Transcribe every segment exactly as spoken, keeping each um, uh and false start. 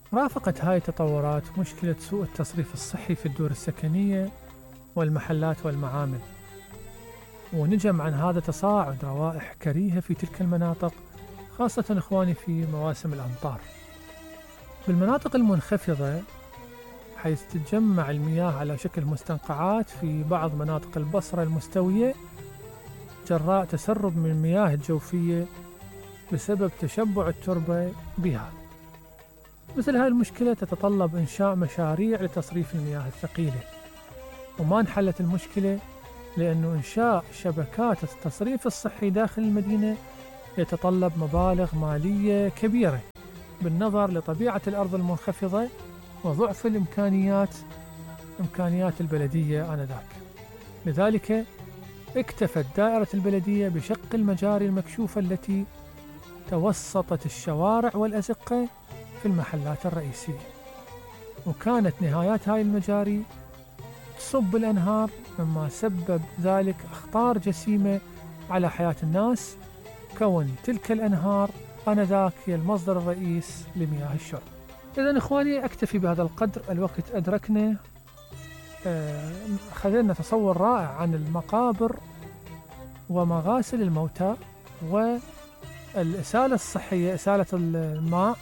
رافقت هاي التطورات مشكلة سوء التصريف الصحي في الدور السكنية والمحلات والمعامل، ونجم عن هذا تصاعد روائح كريهة في تلك المناطق، خاصة إخواني في مواسم الأمطار. بالمناطق المنخفضة حيث تتجمع المياه على شكل مستنقعات في بعض مناطق البصرة المستوية جراء تسرب من المياه الجوفية بسبب تشبع التربة بها. مثل هذه المشكلة تتطلب إنشاء مشاريع لتصريف المياه الثقيلة، وما انحلت المشكلة لأنه إنشاء شبكات التصريف الصحي داخل المدينة يتطلب مبالغ مالية كبيرة بالنظر لطبيعة الأرض المنخفضة وضعف الإمكانيات إمكانيات البلدية آنذاك. لذلك اكتفت دائرة البلدية بشق المجاري المكشوفة التي توسطت الشوارع والأزقة في المحلات الرئيسية، وكانت نهايات هاي المجاري تصب الأنهار، مما سبب ذلك أخطار جسيمة على حياة الناس، كون تلك الأنهار آنذاك هي المصدر الرئيس لمياه الشرب. إذن إخواني أكتفي بهذا القدر، الوقت أدركنا. آه خذلنا تصور رائع عن المقابر ومغاسل الموتى والإسالة الصحية، إسالة الماء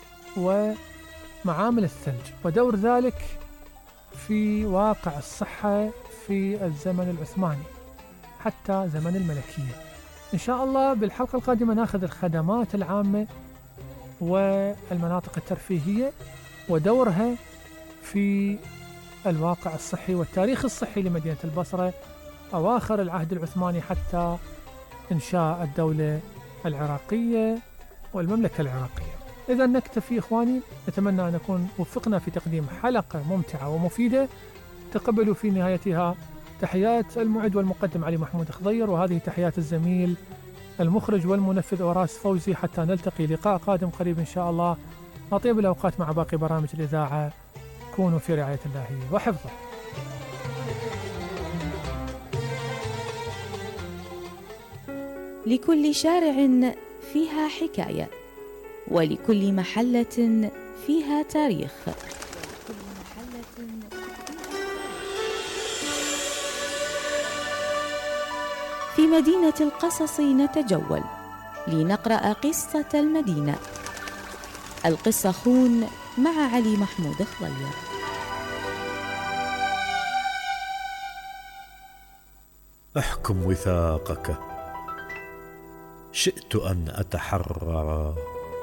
ومعامل الثلج، ودور ذلك في واقع الصحة في الزمن العثماني حتى زمن الملكية. إن شاء الله بالحلقة القادمة ناخذ الخدمات العامة والمناطق الترفيهية ودورها في الواقع الصحي والتاريخ الصحي لمدينة البصرة أواخر العهد العثماني حتى إنشاء الدولة العراقية والمملكة العراقية. إذا نكتفي إخواني، نتمنى أن نكون وفقنا في تقديم حلقة ممتعة ومفيدة. تقبلوا في نهايتها تحيات المعد والمقدم علي محمود خضير، وهذه تحيات الزميل المخرج والمنفذ أوراس فوزي، حتى نلتقي لقاء قادم قريب إن شاء الله. أطيب الأوقات مع باقي برامج الإذاعة، كونوا في رعاية الله وحفظه. لكل شارع فيها حكاية، ولكل محلة فيها تاريخ. في مدينة القصص نتجول لنقرأ قصة المدينة. القصة خون مع علي محمود خضير. احكم وثاقك، شئت أن أتحرر.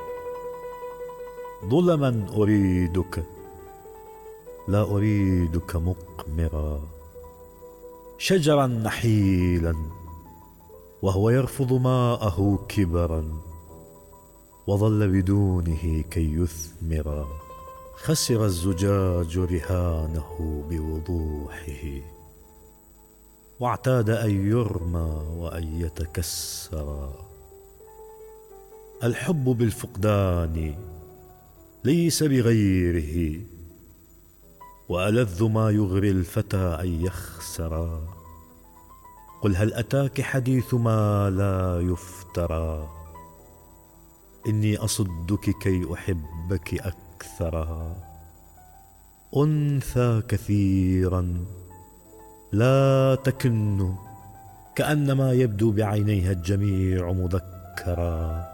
ظلما أريدك، لا أريدك مقمرا. شجرا نحيلا وهو يرفض ماءه كبرا، وظل بدونه كي يثمرا. خسر الزجاج رهانه بوضوحه، واعتاد أن يرمى وأن يتكسرا. الحب بالفقدان ليس بغيره، وألذ ما يغري الفتى أن يخسرا. قل هل أتاك حديث ما لا يفترى، إني أصدك كي أحبك أكثرا. أنثى كثيرا لا تكن، كأنما يبدو بعينيها الجميع مذكرا.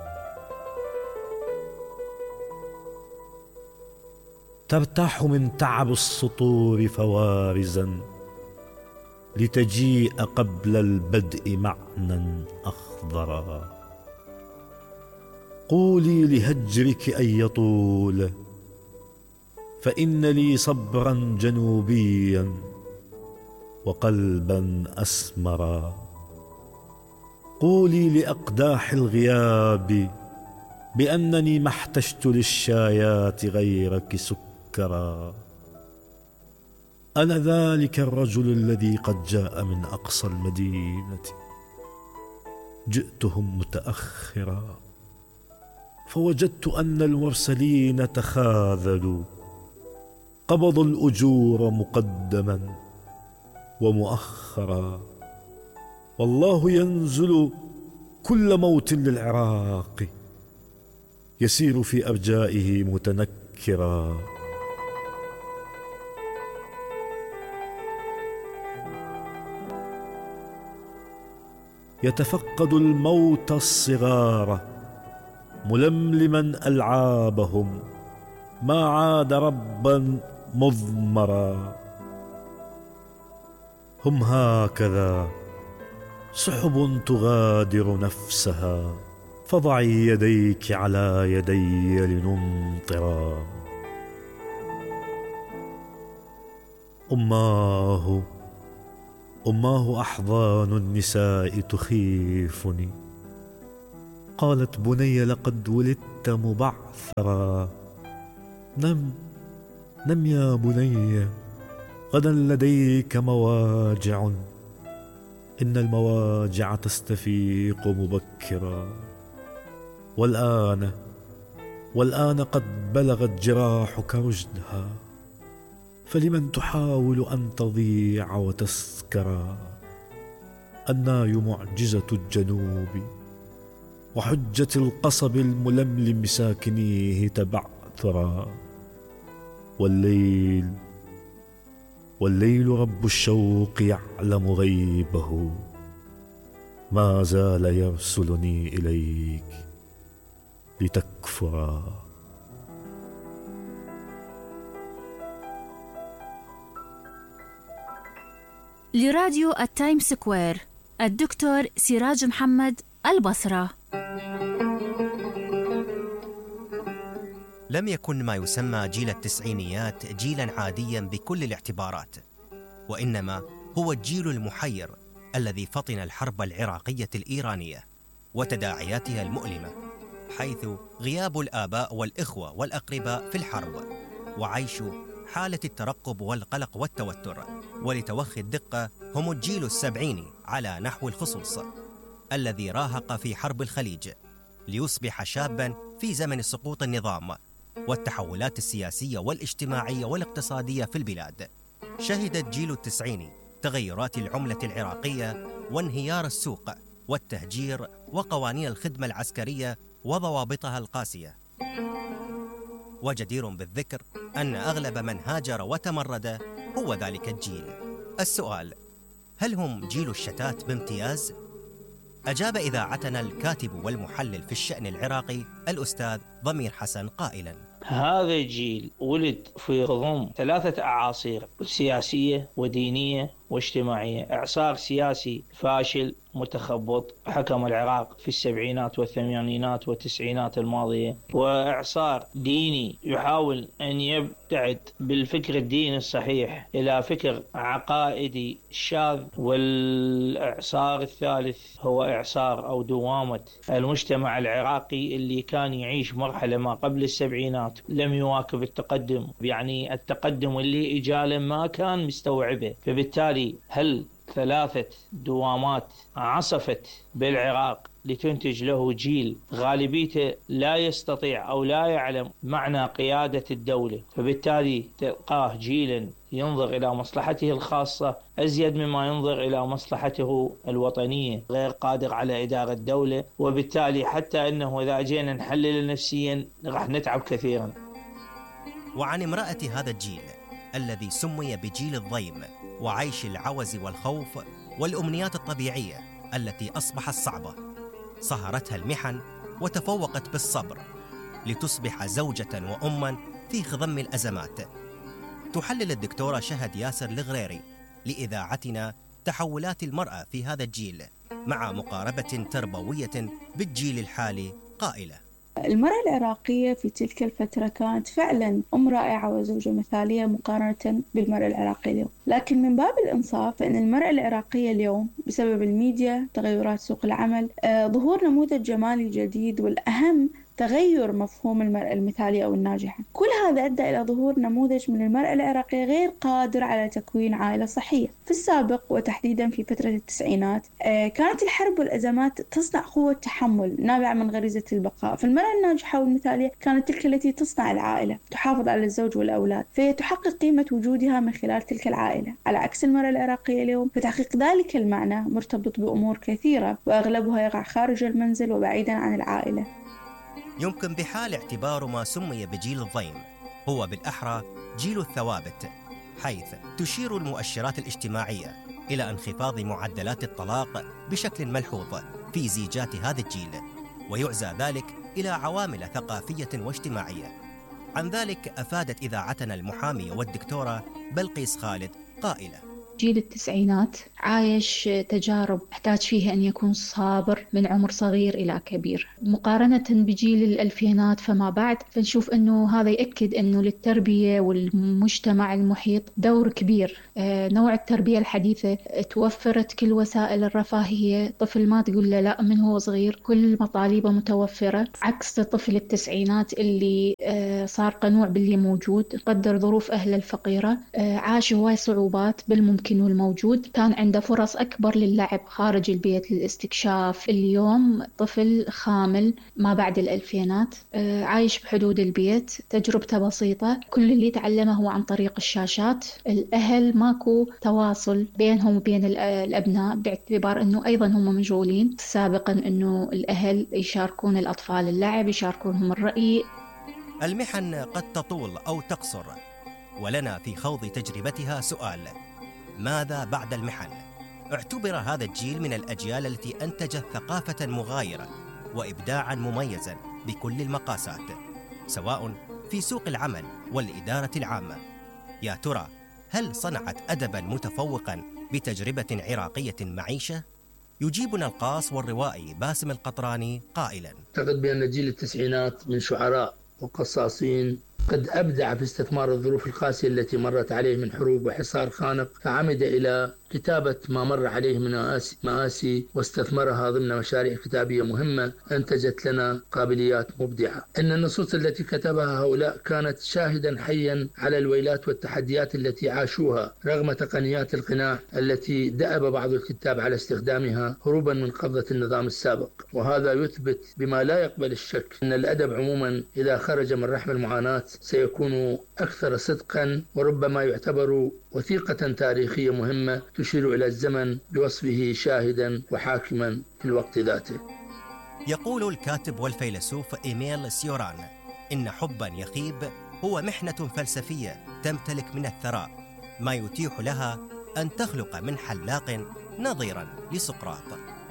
ترتاح من تعب السطور فوارزا، لتجيء قبل البدء معنى أخضرا. قولي لهجرك أن يطول، فإن لي صبرا جنوبيا وقلبا أسمرا. قولي لأقداح الغياب بأنني ما احتجت للشايات غيرك سكرا. أنا ذلك الرجل الذي قد جاء من أقصى المدينة، جئتهم متأخرا، فوجدت أن المرسلين تخاذلوا، قبضوا الأجور مقدما ومؤخرا. والله ينزل كل موت للعراق، يسير في أرجائه متنكرا. مبكرا. يتفقد الموت الصغار ململما ألعابهم، ما عاد ربا مضمرا. هم هكذا سحب تغادر نفسها، فضعي يديك على يدي لنمطرا. أماه أماه أحضان النساء تخيفني، قالت بني لقد ولدت مبعثرا. نم نم يا بني، غدا لديك مواجع، إن المواجع تستفيق مبكرا. والآن والآن قد بلغت جراحك رشدها، فلمن تحاول أن تضيع وتسكرا. الناي معجزة الجنوب وحجة القصب الململم ساكنيه تبعثرا. والليل والليل رب الشوق يعلم غيبه، ما زال يرسلني إليك لتكفرا. لراديو التايم سكوير، الدكتور سراج محمد، البصرة. لم يكن ما يسمى جيل التسعينيات جيلاً عادياً بكل الاعتبارات، وإنما هو الجيل المحير الذي فطن الحرب العراقية الإيرانية وتداعياتها المؤلمة، حيث غياب الآباء والإخوة والأقرباء في الحرب، وعيش حالة الترقب والقلق والتوتر. ولتوخي الدقة، هم الجيل السبعيني على نحو الخصوص، الذي راهق في حرب الخليج ليصبح شاباً في زمن سقوط النظام والتحولات السياسية والاجتماعية والاقتصادية في البلاد. شهد الجيل التسعيني تغيرات العملة العراقية وانهيار السوق والتهجير وقوانين الخدمة العسكرية وضوابطها القاسية. وجدير بالذكر أن أغلب من هاجر وتمرد هو ذلك الجيل. السؤال: هل هم جيل الشتات بامتياز؟ أجاب إذاعتنا الكاتب والمحلل في الشأن العراقي الأستاذ ضمير حسن قائلاً: هذا الجيل ولد في غضم ثلاثة أعاصير سياسية ودينية واجتماعية. إعصار سياسي فاشل متخبط حكم العراق في السبعينات والثمانينات والتسعينات الماضية، وإعصار ديني يحاول أن يبتعد بالفكر الديني الصحيح إلى فكر عقائدي شاذ. والإعصار الثالث هو إعصار أو دوامة المجتمع العراقي اللي كان يعيش مرحلة ما قبل السبعينات لم يواكب التقدم، يعني التقدم اللي إجالا ما كان مستوعبه. فبالتالي هل ثلاثة دوامات عصفت بالعراق لتنتج له جيل غالبيته لا يستطيع أو لا يعلم معنى قيادة الدولة، فبالتالي تلقاه جيلا ينظر إلى مصلحته الخاصة أزيد مما ينظر إلى مصلحته الوطنية، غير قادر على إدارة الدولة. وبالتالي حتى أنه إذا جينا نحلل نفسيا راح نتعب كثيرا. وعن امرأة هذا الجيل الذي سمي بجيل الضيم وعيش العوز والخوف والأمنيات الطبيعية التي أصبحت صعبة، صهرتها المحن وتفوقت بالصبر لتصبح زوجة وأما في خضم الأزمات. تحلل الدكتورة شهد ياسر الغريري لإذاعتنا تحولات المرأة في هذا الجيل مع مقاربة تربوية بالجيل الحالي قائلة: المرأة العراقية في تلك الفترة كانت فعلا أم رائعة وزوجة مثالية مقارنة بالمرأة العراقية اليوم، لكن من باب الإنصاف فإن المرأة العراقية اليوم بسبب الميديا، تغيرات سوق العمل، ظهور نموذج جمالي جديد، والأهم تغير مفهوم المرأة المثالية أو الناجحة، كل هذا أدى إلى ظهور نموذج من المرأة العراقية غير قادر على تكوين عائلة صحية. في السابق وتحديدا في فترة التسعينات كانت الحرب والأزمات تصنع قوة تحمل نابعة من غريزة البقاء، فالمرأة الناجحة والمثالية كانت تلك التي تصنع العائلة، تحافظ على الزوج والأولاد، فتحقق قيمة وجودها من خلال تلك العائلة، على عكس المرأة العراقية اليوم فتحقيق ذلك المعنى مرتبط بأمور كثيرة وأغلبها يقع خارج المنزل وبعيدا عن العائلة. يمكن بحال اعتبار ما سمي بجيل الضيم هو بالأحرى جيل الثوابت، حيث تشير المؤشرات الاجتماعية إلى انخفاض معدلات الطلاق بشكل ملحوظ في زيجات هذا الجيل، ويعزى ذلك إلى عوامل ثقافية واجتماعية. عن ذلك أفادت إذاعتنا المحامية والدكتورة بلقيس خالد قائلة: جيل التسعينات عايش تجارب يحتاج فيها أن يكون صابر من عمر صغير إلى كبير، مقارنة بجيل الألفينات فما بعد. فنشوف أنه هذا يأكد أنه للتربية والمجتمع المحيط دور كبير. آه نوع التربية الحديثة توفرت كل وسائل الرفاهية، طفل ما تقول له لا من هو صغير، كل مطالبه متوفرة، عكس طفل التسعينات اللي آه صار قنوع باللي موجود، قدر ظروف أهله الفقيرة، آه عاش هواي صعوبات بالممكن والموجود، كان عنده فرص أكبر للعب خارج البيت، للاستكشاف. اليوم طفل خامل ما بعد الألفينات عايش بحدود البيت، تجربته بسيطة، كل اللي تعلمه هو عن طريق الشاشات. الأهل ماكو تواصل بينهم وبين الأبناء، باعتبار أنه أيضا هم مشغولين. سابقا أنه الأهل يشاركون الأطفال اللعب، يشاركونهم الرأي. المحن قد تطول أو تقصر، ولنا في خوض تجربتها سؤال: ماذا بعد المحن؟ اعتبر هذا الجيل من الأجيال التي أنتجت ثقافة مغايرة وإبداعاً مميزاً بكل المقاسات، سواء في سوق العمل والإدارة العامة. يا ترى هل صنعت أدباً متفوقاً بتجربة عراقية معيشة؟ يجيبنا القاص والروائي باسم القطراني قائلاً: أعتقد بأن جيل التسعينات من شعراء وقصاصين قد أبدع في استثمار الظروف القاسية التي مرت عليه من حروب وحصار خانق، فعمد إلى كتابة ما مر عليه من مآسي واستثمرها ضمن مشاريع كتابية مهمة أنتجت لنا قابليات مبدعة. إن النصوص التي كتبها هؤلاء كانت شاهدا حيا على الويلات والتحديات التي عاشوها رغم تقنيات القناع التي دأب بعض الكتاب على استخدامها هروبا من قبضة النظام السابق. وهذا يثبت بما لا يقبل الشك أن الأدب عموما إذا خرج من رحم المعاناة سيكون أكثر صدقا، وربما يعتبر وثيقة تاريخية مهمة تشير إلى الزمن بوصفه شاهدا وحاكما في الوقت ذاته. يقول الكاتب والفيلسوف إيميل سيوران إن حبا يخيب هو محنة فلسفية تمتلك من الثراء ما يتيح لها أن تخلق من حلاق نظيرا لسقراط.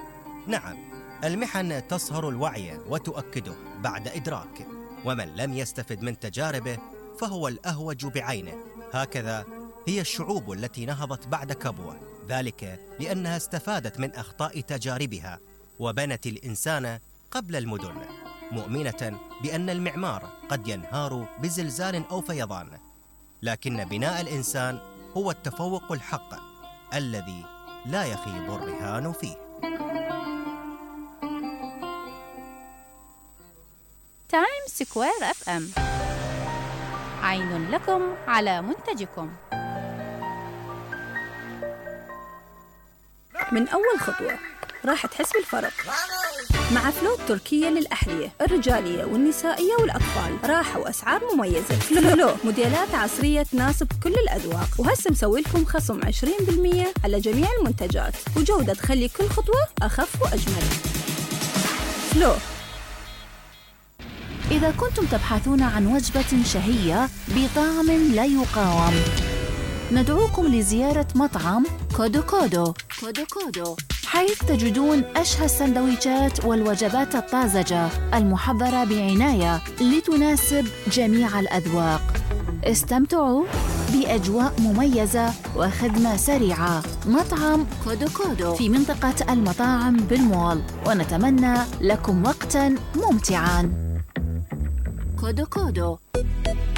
نعم، المحن تصهر الوعي وتؤكده بعد إدراك، ومن لم يستفد من تجاربه فهو الأهوج بعينه. هكذا هي الشعوب التي نهضت بعد كبوة، ذلك لأنها استفادت من أخطاء تجاربها وبنت الإنسان قبل المدن، مؤمنة بأن المعمار قد ينهار بزلزال أو فيضان، لكن بناء الإنسان هو التفوق الحق الذي لا يخيب الرهان فيه. تايم سكوير اف ام، عين لكم على منتجكم. من أول خطوة راح تحس بالفرق مع فلو التركية للأحذية الرجالية والنسائية والأطفال، راحة وأسعار مميزة. فلو موديلات عصرية تناسب كل الأذواق، وهسه مسوي لكم خصم عشرين بالمية على جميع المنتجات، وجودة تخلي كل خطوة أخف وأجمل. فلو. إذا كنتم تبحثون عن وجبة شهية بطعم لا يقاوم، ندعوكم لزيارة مطعم كودو كودو كودو كودو، حيث تجدون أشهى السندويشات والوجبات الطازجة المحضرة بعناية لتناسب جميع الأذواق. استمتعوا بأجواء مميزة وخدمة سريعة. مطعم كودو كودو في منطقة المطاعم بالمول، ونتمنى لكم وقتاً ممتعاً. كودو كودو.